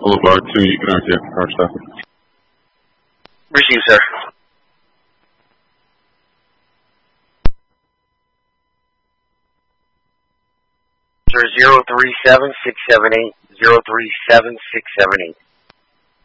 Boulevard 2, you can RTF car stop. Receive, sir. Sir, 037-678, 037-678.